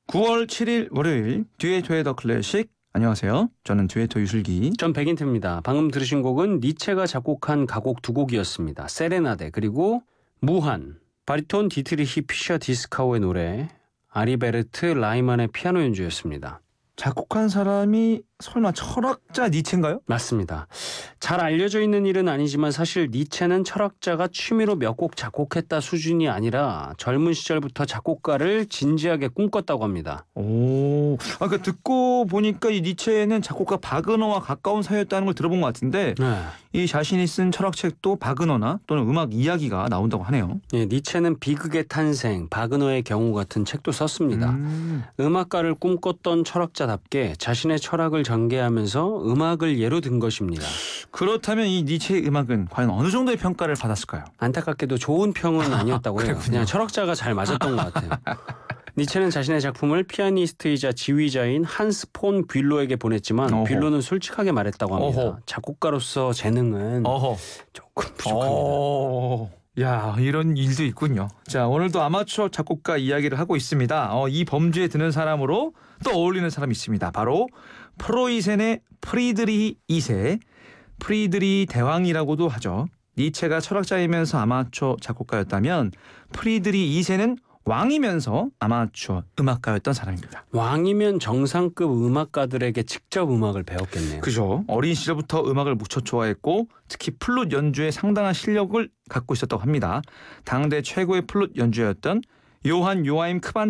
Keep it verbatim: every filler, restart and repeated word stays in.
구월 칠일 월요일 듀에토의 더 클래식. 안녕하세요. 저는 듀에토 유슬기. 전 백인태입니다. 방금 들으신 곡은 니체가 작곡한 가곡 두 곡이었습니다. 세레나데 그리고 무한. 바리톤 디트리히 피셔 디스카우의 노래, 아리베르트 라이만의 피아노 연주였습니다. 작곡한 사람이 설마 철학자 니체인가요? 맞습니다. 잘 알려져 있는 일은 아니지만 사실 니체는 철학자가 취미로 몇 곡 작곡했다 수준이 아니라 젊은 시절부터 작곡가를 진지하게 꿈꿨다고 합니다. 오, 아까 그러니까 듣고 보니까 이 니체는 작곡가 바그너와 가까운 사이였다는 걸 들어본 것 같은데 네. 이 자신이 쓴 철학책도 바그너나 또는 음악 이야기가 나온다고 하네요. 예, 니체는 비극의 탄생, 바그너의 경우 같은 책도 썼습니다. 음. 음악가를 꿈꿨던 철학자답게 자신의 철학을 전개하면서 음악을 예로 든 것입니다. 그렇다면 이 니체의 음악은 과연 어느 정도의 평가를 받았을까요? 안타깝게도 좋은 평은 아니었다고 해요. 그랬군요. 그냥 철학자가 잘 맞았던 것 같아요. 니체는 자신의 작품을 피아니스트이자 지휘자인 한스 폰 뷸로에게 보냈지만 어허. 뷸로는 솔직하게 말했다고 합니다. 어허. 작곡가로서 재능은 어허. 조금 부족합니다. 어... 야, 이런 일도 있군요. 자, 오늘도 아마추어 작곡가 이야기를 하고 있습니다. 어, 이 범주에 드는 사람으로 또 어울리는 사람이 있습니다. 바로 프로이센의 프리드리히 이 세, 프리드리히 대왕이라고도 하죠. 니체가 철학자이면서 아마추어 작곡가였다면 프리드리히 이 세는 왕이면서 아마추어 음악가였던 사람입니다. 왕이면 정상급 음악가들에게 직접 음악을 배웠겠네요. 그죠. 어린 시절부터 음악을 무척 좋아했고 특히 플룻 연주에 상당한 실력을 갖고 있었다고 합니다. 당대 최고의 플룻 연주였던 요한 요하임 크반